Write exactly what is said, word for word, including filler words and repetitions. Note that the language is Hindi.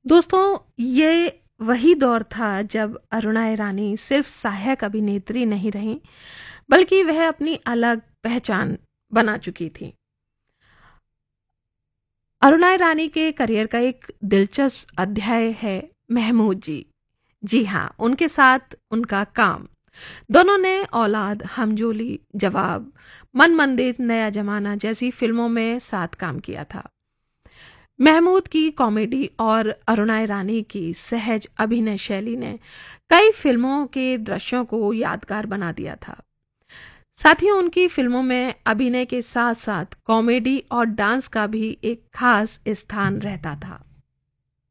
दोस्तों, ये वही दौर था जब अरुणा ईरानी सिर्फ सहायक अभिनेत्री नहीं रहीं, बल्कि वह अपनी अलग पहचान बना चुकी थी। अरुणा ईरानी के करियर का एक दिलचस्प अध्याय है महमूद जी। जी हाँ, उनके साथ उनका काम। दोनों ने औलाद, हमजोली, जवाब, मन मंदिर, नया जमाना जैसी फिल्मों में साथ काम किया था। महमूद की कॉमेडी और अरुणा ईरानी की सहज अभिनय शैली ने कई फिल्मों के दृश्यों को यादगार बना दिया था। साथ ही उनकी फिल्मों में अभिनय के साथ साथ कॉमेडी और डांस का भी एक खास स्थान रहता था।